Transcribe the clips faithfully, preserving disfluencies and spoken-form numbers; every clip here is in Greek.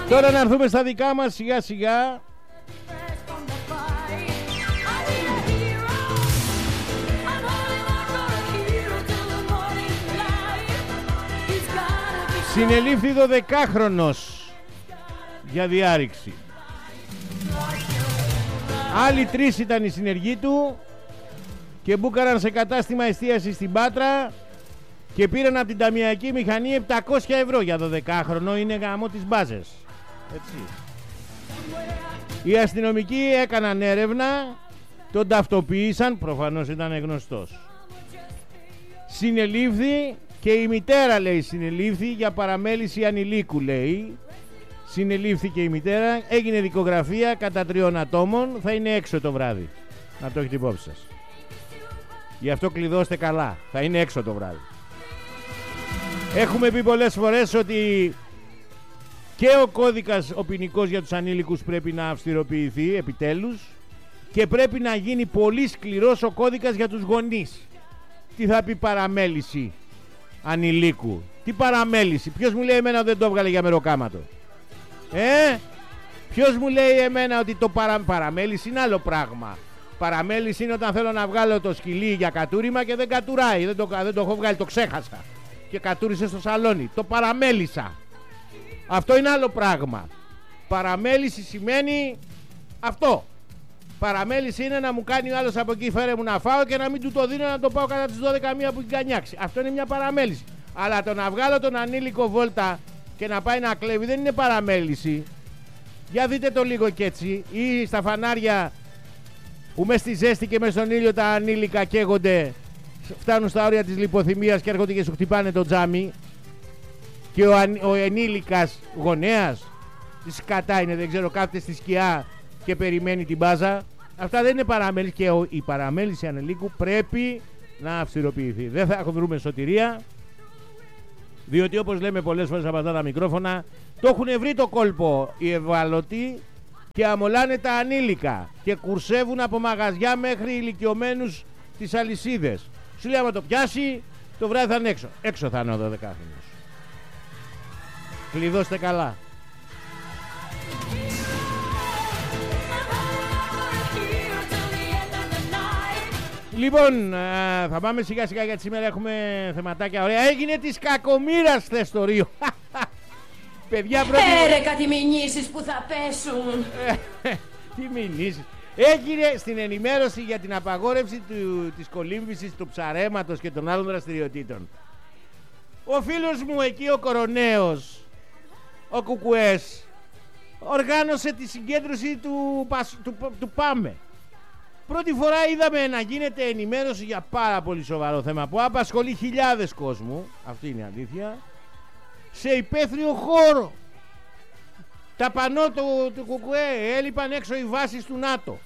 Τώρα να έρθουμε στα δικά μας σιγά σιγά. Συνελήφθη δωδεκάχρονος για διάρρηξη. Άλλοι τρεις ήταν οι συνεργοί του και μπούκαραν σε κατάστημα εστίασης στην Πάτρα και πήραν από την ταμιακή μηχανή επτακόσια ευρώ για δωδεκάχρονο. Είναι γαμό τις μπάζες. Έτσι. Οι αστυνομικοί έκαναν έρευνα, τον ταυτοποίησαν, προφανώς ήταν γνωστός. Συνελήφθη και η μητέρα, λέει, συνελήφθη για παραμέληση ανηλίκου, λέει. Συνελήφθη και η μητέρα, έγινε δικογραφία κατά τριών ατόμων, θα είναι έξω το βράδυ. Να το έχετε υπόψη σας. Γι' αυτό κλειδώστε καλά, θα είναι έξω το βράδυ. Έχουμε πει πολλές φορές ότι και ο κώδικας ο ποινικός για τους ανήλικους πρέπει να αυστηροποιηθεί επιτέλους και πρέπει να γίνει πολύ σκληρός ο κώδικας για τους γονείς. Τι θα πει παραμέληση ανηλίκου? Τι παραμέληση? Ποιος μου λέει εμένα δεν το έβγαλε για μεροκάματο? Ε, ποιος μου λέει εμένα ότι το παρα... παραμέληση είναι άλλο πράγμα? Παραμέληση είναι όταν θέλω να βγάλω το σκυλί για κατούριμα και δεν κατουράει, δεν το, δεν το έχω βγάλει, το ξέχασα και κατούρισε στο σαλόνι, το παραμέλησα. Αυτό είναι άλλο πράγμα. Παραμέληση σημαίνει αυτό. Παραμέληση είναι να μου κάνει ο άλλος από εκεί, φέρε μου να φάω και να μην του το δίνω, να το πάω κατά τις δώδεκα μία που έχει κανιάξει. Αυτό είναι μια παραμέληση. Αλλά το να βγάλω τον ανήλικο βόλτα και να πάει να κλέβει δεν είναι παραμέληση. Για δείτε το λίγο κι έτσι. Ή στα φανάρια που μες στη ζέστη και μες στον ήλιο τα ανήλικα καίγονται, φτάνουν στα όρια της λιποθυμίας και έρχονται και σου χτυπάνε το τζάμι. Και ο, αν, ο ενήλικας γονέας, τη σκατά είναι, δεν ξέρω, κάθεται στη σκιά και περιμένει την μπάζα. Αυτά δεν είναι παραμέληση και ο, η παραμέληση ανηλίκου πρέπει να αυστηροποιηθεί. Δεν θα βρούμε σωτηρία, διότι όπως λέμε πολλές φορές από αυτά τα μικρόφωνα, το έχουν βρει το κόλπο οι ευάλωτοι και αμολάνε τα ανήλικα και κουρσεύουν από μαγαζιά μέχρι ηλικιωμένους τις αλυσίδες. Σου λέει άμα το πιάσει το βράδυ θα είναι έξω. Έξω θα είναι ο δωδεκάχρονος. Κλειδώστε καλά. Λοιπόν, α, θα πάμε σιγά σιγά γιατί σήμερα έχουμε θεματάκια ωραία. Έγινε της κακομοίρας χθες το Ρίο. Παιδιά πρώτη... Έρε κάτι μηνύσεις που θα πέσουν. Τι μηνύσεις? Έγινε στην ενημέρωση για την απαγόρευση του, της κολύμβησης του ψαρέματος και των άλλων δραστηριοτήτων. Ο φίλος μου εκεί ο Κοροναίος, ο Κουκουές, οργάνωσε τη συγκέντρωση του, του, του, του ΠΑΜΕ. Πρώτη φορά είδαμε να γίνεται ενημέρωση για πάρα πολύ σοβαρό θέμα που απασχολεί χιλιάδες κόσμου, αυτή είναι η αλήθεια, σε υπαίθριο χώρο. Τα πανό του, του Κουκουέ έλειπαν έξω οι βάσεις του ΝΑΤΟ.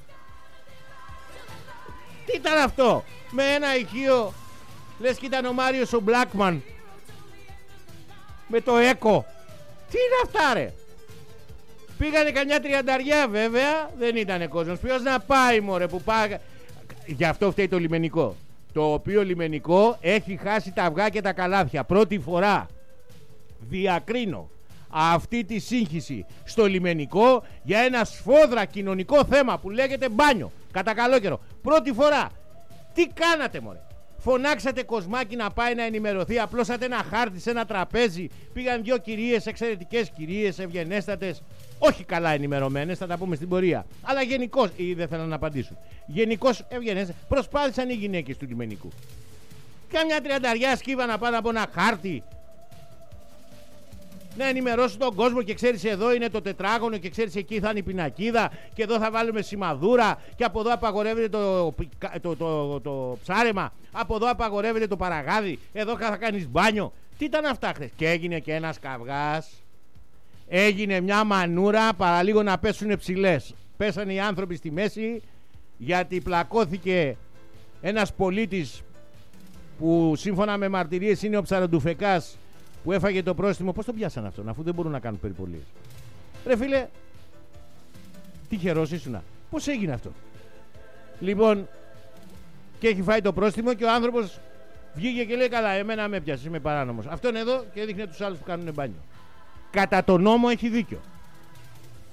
Τι ήταν αυτό? Με ένα ηχείο λες και ήταν ο Μάριος ο Μπλάκμαν με το ΕΚΟ. Τι είναι αυτά ρε? Πήγανε καμιά τριανταριά βέβαια, δεν ήτανε κόσμος. Ποιος να πάει μωρέ που πάει? Γι' αυτό φταίει το λιμενικό, το οποίο λιμενικό έχει χάσει τα αυγά και τα καλάθια. Πρώτη φορά διακρίνω αυτή τη σύγχυση στο λιμενικό για ένα σφόδρα κοινωνικό θέμα που λέγεται μπάνιο κατά καλό καιρό. Πρώτη φορά. Τι κάνατε μωρέ? Φωνάξατε κοσμάκι να πάει να ενημερωθεί, απλώσατε ένα χάρτη σε ένα τραπέζι, πήγαν δυο κυρίες, εξαιρετικές κυρίες, ευγενέστατες, όχι καλά ενημερωμένες, θα τα πούμε στην πορεία, αλλά γενικώς, ή δεν θέλουν να απαντήσουν, γενικώς ευγενέστατες, προσπάθησαν οι γυναίκες του λιμενικού. Κάμια τριανταριά σκύβα να πάνε από ένα χάρτη να ενημερώσουν τον κόσμο και ξέρεις εδώ είναι το τετράγωνο και ξέρεις εκεί θα είναι η πινακίδα και εδώ θα βάλουμε σημαδούρα και από εδώ απαγορεύεται το, το, το, το, το ψάρεμα, από εδώ απαγορεύεται το παραγάδι, εδώ θα κάνεις μπάνιο. Τι ήταν αυτά χθες? Και έγινε και ένας καυγάς, έγινε μια μανούρα παραλίγο να πέσουν ψηλές. Πέσανε οι άνθρωποι στη μέση γιατί πλακώθηκε ένας πολίτης που σύμφωνα με μαρτυρίες είναι ο ψαροντουφεκάς που έφαγε το πρόστιμο. Πώς το πιάσαν αυτόν αφού δεν μπορούν να κάνουν περιπολίες? Ρε φίλε, τυχερός ήσουνα. Πώς έγινε αυτό? Λοιπόν, και έχει φάει το πρόστιμο και ο άνθρωπος βγήκε και λέει καλά εμένα με έπιασε, είμαι παράνομος. Αυτόν εδώ και έδειχνε τους άλλους που κάνουν μπάνιο. Κατά τον νόμο έχει δίκιο.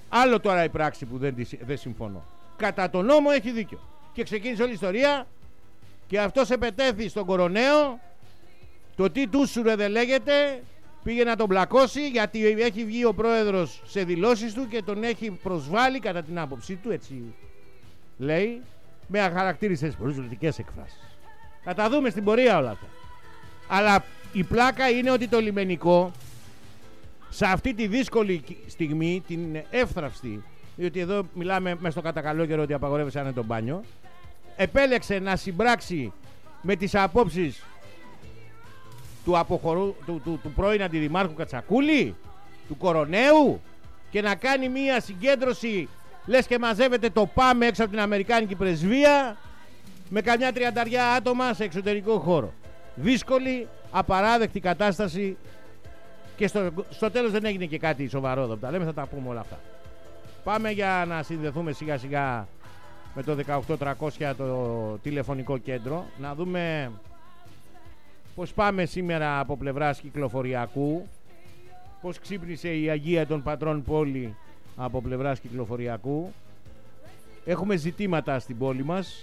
Άλλο τώρα η πράξη που δεν, δεν συμφωνώ. Κατά τον νόμο έχει δίκιο. Και ξεκίνησε όλη η ιστορία και αυτός επετέθη στον Κοροναίο. Το τι τούσουρε δεν λέγεται. Πήγε να τον πλακώσει γιατί έχει βγει ο πρόεδρος σε δηλώσεις του και τον έχει προσβάλει κατά την άποψή του, έτσι λέει, με αχαρακτήριστες προσβλητικές εκφράσεις. Θα τα δούμε στην πορεία όλα αυτά. Αλλά η πλάκα είναι ότι το λιμενικό σε αυτή τη δύσκολη στιγμή, την εύθραυστη, διότι εδώ μιλάμε μέσα στο κατακαλό καιρό ότι απαγορεύεσαι να το μπάνιο, επέλεξε να συμπράξει με τις απόψεις του, αποχωρού, του, του, του πρώην αντιδημάρχου Κατσακούλη, του Κοροναίου, και να κάνει μία συγκέντρωση λες και μαζεύεται το ΠΑΜ έξω από την Αμερικάνικη πρεσβεία με καμιά τριανταριά άτομα σε εξωτερικό χώρο. Δύσκολη, απαράδεκτη κατάσταση και στο, στο τέλος δεν έγινε και κάτι σοβαρό εδώ. Τα λέμε, θα τα πούμε όλα αυτά. Πάμε για να συνδεθούμε σιγά σιγά με το δεκαοκτώ τριακόσια, το τηλεφωνικό κέντρο, να δούμε πως πάμε σήμερα από πλευράς κυκλοφοριακού, πως ξύπνησε η Αγία των Πατρών πόλη από πλευράς κυκλοφοριακού. Έχουμε ζητήματα στην πόλη μας.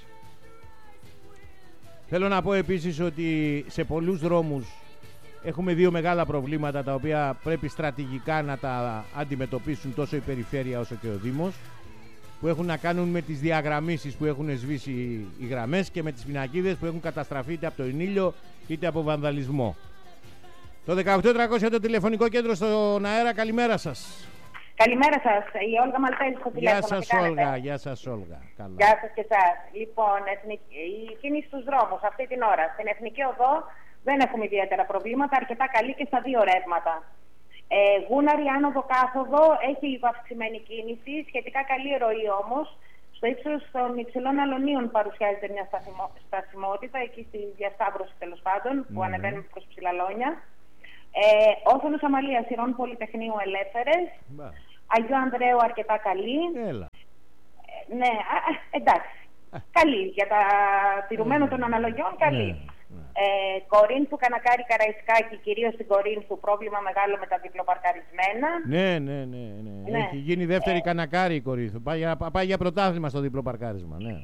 Θέλω να πω επίσης ότι σε πολλούς δρόμους έχουμε δύο μεγάλα προβλήματα τα οποία πρέπει στρατηγικά να τα αντιμετωπίσουν τόσο η περιφέρεια όσο και ο Δήμος, που έχουν να κάνουν με τις διαγραμμίσεις που έχουν σβήσει οι γραμμές και με τις πινακίδες που έχουν καταστραφεί είτε από το ενήλιο είτε από βανδαλισμό. Το δεκαοκτώ τριακόσια το τηλεφωνικό κέντρο στον αέρα, καλημέρα σας. Καλημέρα σας, η Όλγα Μαλτέλη στο τηλέφωνο. Γεια σας Όλγα, γεια σας Όλγα. Καλά. Γεια σας και εσάς. Λοιπόν, η κίνηση στους δρόμους αυτή την ώρα. Στην Εθνική Οδό δεν έχουμε ιδιαίτερα προβλήματα, αρκετά καλή και στα δύο ρεύματα. Ε, Γούναρη άνοδο κάθοδο έχει λίγο αυξημένη κίνηση, σχετικά καλή ροή όμως. Στο ύψος των υψηλών αλωνίων παρουσιάζεται μια σταθιμο, στασιμότητα, εκεί στη διασταύρωση τέλος πάντων, που mm. ανεβαίνουμε προς Ψηλαλόνια. Ε, Όθωνος Αμαλίας, Ηρών Πολυτεχνείου ελεύθερες. Mm. Αγίου Ανδρέου αρκετά καλή. Έλα. Ε, ναι, α, εντάξει. Ah. Καλή. Για τα τηρουμένο mm. των αναλογιών, καλή. Mm. Ε, Κορίνθου, Κανακάρι, Καραϊσκάκη, κυρίως στην Κορίνθου, πρόβλημα μεγάλο με τα διπλοπαρκαρισμένα. Ναι, ναι, ναι, ναι. ναι. Έχει γίνει δεύτερη ε... Κανακάρι η Κορίνθου. Πάει για, πάει για πρωτάθλημα στο διπλοπαρκάρισμα. Ναι.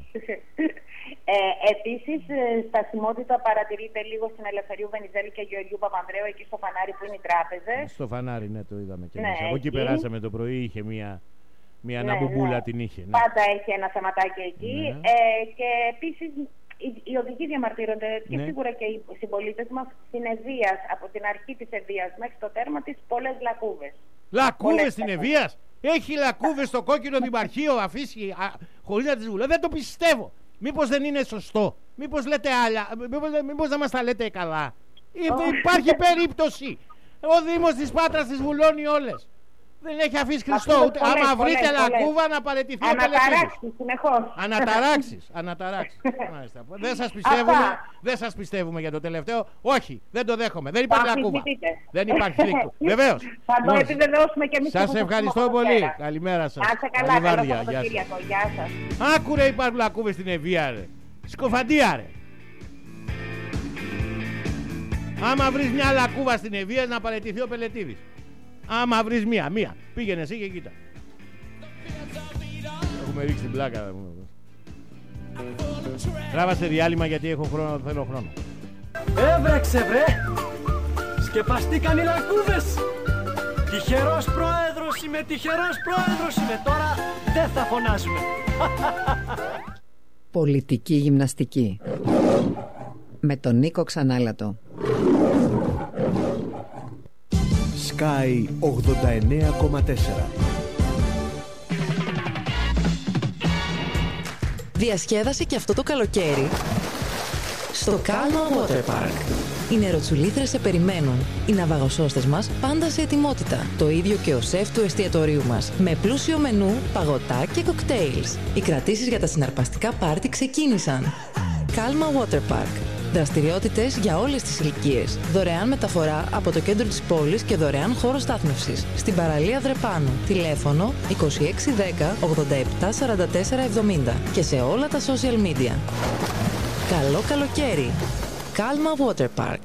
ε, Επίσης, στασιμότητα παρατηρείται λίγο στην Ελευθερίου Βενιζέλη και Γεωργίου Παπανδρέου, εκεί στο φανάρι που είναι οι τράπεζες. Στο φανάρι, ναι, το είδαμε και εμείς. Ναι, από εκεί περάσαμε το πρωί, είχε μία. Μια ναι, αναμπουμπούλα ναι. την είχε. Ναι. Πάντα έχει ένα θεματάκι εκεί. Ναι. Ε, και επίσης οι οδηγοί διαμαρτύρονται και ναι. σίγουρα και οι συμπολίτες μας στην Ευβίας, από την αρχή της Ευβίας μέχρι το τέρμα της, πολλές λακκούβες. Λακκούβες στην Ευβίας? Έχει λακκούβες στο κόκκινο δημαρχείο αφήσει α, χωρίς να τις βουλεύει? Δεν το πιστεύω. Μήπως δεν είναι σωστό? Μήπως λέτε άλλα? Μήπως, μήπως δεν μας τα λέτε καλά? Oh. Υπάρχει περίπτωση. Ο Δήμος της Πάτρας τις βουλώνει όλες. Δεν έχει αφήσει Χριστό. Ούτε, πολλές, άμα βρείτε πολλές, λακκούβα πολλές. Να παραιτηθεί ο τελετής. Αναταράξεις συνεχώς. Αναταράξεις. Αναταράξεις. Δεν σας πιστεύουμε. Δεν σας πιστεύουμε για το τελευταίο. Όχι, δεν το δέχομαι. Δεν υπάρχει λακκούβα. Δεν υπάρχει λίκου. Βεβαίως. Θα το επιβεβαιώσουμε και εμείς. Σας ευχαριστώ πολύ. Καλημέρα σας. Να είστε καλά. Καλό Σαββατοκύριακο. Γεια σας. Άκουρε, υπάρχουν λακκούβες στην Ευβία, ρε. Σκοφαντία, ρε. Άμα βρεις μια λακκούβα στην Ευβία, να παραιτηθεί ο Πελετίδης. Άμα βρεις μία, μία. Πήγαινε εσύ και κοίτα. Έχουμε ρίξει την πλάκα. Τράβασε διάλειμμα γιατί έχω χρόνο, θέλω χρόνο. Έβρεξε βρε! Σκεπαστήκαν οι λακκούβες! Τυχερός πρόεδρος είμαι, τυχερός πρόεδρος είμαι. Τώρα δεν θα φωνάζουμε. Πολιτική γυμναστική με τον Νίκο Ξανάλατο. Sky ογδόντα εννέα κόμμα τέσσερα. Διασκέδασε και αυτό το καλοκαίρι στο Calma Water Park. Οι νεροτσουλήθρες σε περιμένουν. Οι ναυαγοσώστες μας πάντα σε ετοιμότητα. Το ίδιο και ο σεφ του εστιατορίου μας. Με πλούσιο μενού, παγωτά και κοκτέιλς. Οι κρατήσεις για τα συναρπαστικά πάρτι ξεκίνησαν. Calma Water Park. Δραστηριότητες για όλες τις ηλικίες. Δωρεάν μεταφορά από το κέντρο της πόλης και δωρεάν χώρο στάθμευσης. Στην παραλία Δρεπάνου. Τηλέφωνο είκοσι έξι δέκα ογδόντα επτά σαράντα τέσσερα εβδομήντα και σε όλα τα social media. Καλό καλοκαίρι. Calma Water Park.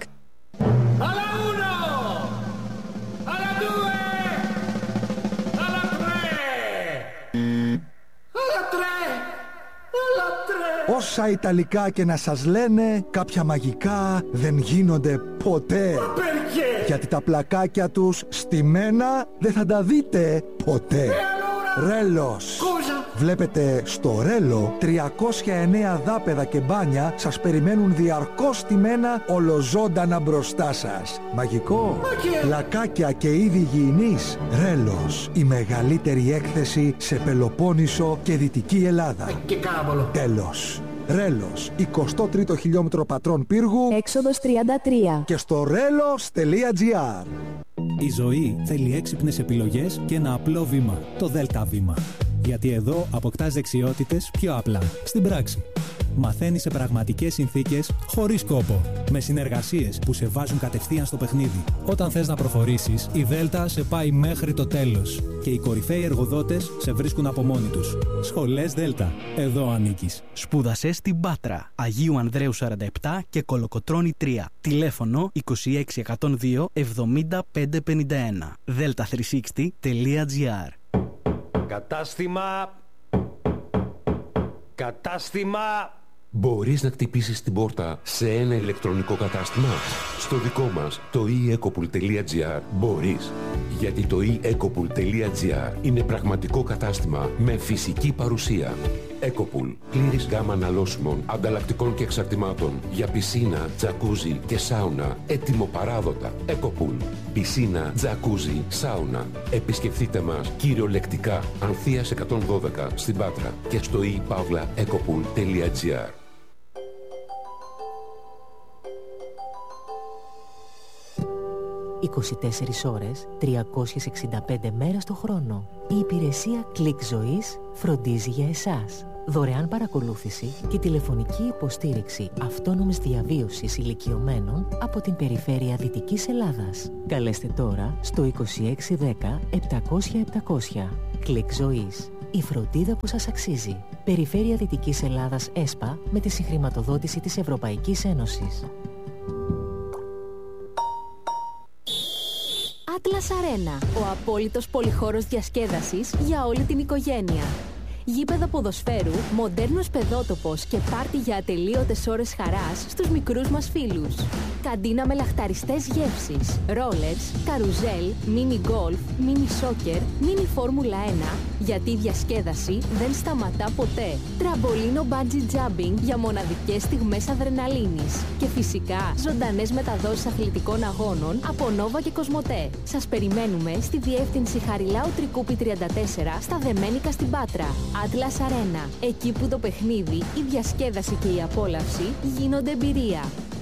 Όσα Ιταλικά και να σας λένε, κάποια μαγικά δεν γίνονται ποτέ. Γιατί τα πλακάκια τους στημένα δεν θα τα δείτε ποτέ. Ρέλος. Βλέπετε, στο Ρέλο τριακόσια εννέα δάπεδα και μπάνια σας περιμένουν διαρκώς στημένα ολοζώντανα μπροστά σας. Μαγικό. Πλακάκια και είδη υγιεινής. Ρέλος. Η μεγαλύτερη έκθεση σε Πελοπόννησο και Δυτική Ελλάδα. Τέλος. Ρέλος, εικοστό τρίτο χιλιόμετρο Πατρών Πύργου, έξοδος τριάντα τρία, και στο ρέλος τελεία τζι άρ. Η ζωή θέλει έξυπνες επιλογές και ένα απλό βήμα, το Δέλτα βήμα. Γιατί εδώ αποκτάς δεξιότητες πιο απλά, στην πράξη. Μαθαίνεις σε πραγματικές συνθήκες, χωρίς κόπο. Με συνεργασίες που σε βάζουν κατευθείαν στο παιχνίδι. Όταν θες να προχωρήσεις, η Δέλτα σε πάει μέχρι το τέλος. Και οι κορυφαίοι εργοδότες σε βρίσκουν από μόνοι τους. Σχολές Δέλτα. Εδώ ανήκεις. Σπούδασε στην Πάτρα, Αγίου Ανδρέου σαράντα επτά και Κολοκοτρώνη τρία. Τηλέφωνο είκοσι έξι εκατόν δύο εβδομήντα πέντε πενήντα ένα. δέλτα τριακόσια εξήντα τελεία τζι άρ. Κατάστημα. Κατάστημα. Μπορείς να χτυπήσεις την πόρτα σε ένα ηλεκτρονικό κατάστημα. Στο δικό μας, το e ecopool τελεία τζι άρ, μπορείς. Γιατί το e ecopool τελεία τζι άρ είναι πραγματικό κατάστημα με φυσική παρουσία. Ecopool. Πλήρης γάμα αναλώσιμων, ανταλλακτικών και εξαρτημάτων για πισίνα, τζακούζι και σάουνα. Έτοιμο παράδοτα. Ecopool. Πισίνα, τζακούζι, σάουνα. Επισκεφτείτε μας κυριολεκτικά. Ανθείας εκατόν δώδεκα στην Πάτρα και στο e pavla ecopool τελεία τζι άρ. είκοσι τέσσερις ώρες, τριακόσιες εξήντα πέντε μέρες το χρόνο. Η υπηρεσία Click Ζωής φροντίζει για εσάς. Δωρεάν παρακολούθηση και τηλεφωνική υποστήριξη αυτόνομης διαβίωσης ηλικιωμένων από την περιφέρεια Δυτικής Ελλάδας. Καλέστε τώρα στο είκοσι έξι δέκα επτακόσια επτακόσια. Click Ζωής. Η φροντίδα που σας αξίζει. Περιφέρεια Δυτικής Ελλάδας ΕΣΠΑ με τη συγχρηματοδότηση της Ευρωπαϊκής Ένωσης. Atlas Arena, ο απόλυτος πολυχώρος διασκέδασης για όλη την οικογένεια. Γήπεδο ποδοσφαίρου, μοντέρνος παιδότοπος και πάρτι για ατελείωτες ώρες χαράς στους μικρούς μας φίλους. Καντίνα με λαχταριστές γεύσεις, ρόλερς, καρουζέλ, μίνι γκολφ, μίνι σόκερ, μίνι φόρμουλα ένα, γιατί η διασκέδαση δεν σταματά ποτέ. Τραμπολίνο μπάντζι τζάμπινγκ για μοναδικές στιγμές αδρεναλίνης. Και φυσικά ζωντανές μεταδόσεις αθλητικών αγώνων από Νόβα και Κοσμοτέ. Σας περιμένουμε στη διεύθυνση Χαριλάου Τρικούπη τριάντα τέσσερα στα Δεμένικα στην Πάτρα. Atlas Arena, εκεί που το παιχνίδι, η διασκέδαση και η απόλαυση γίνονται εμπειρία.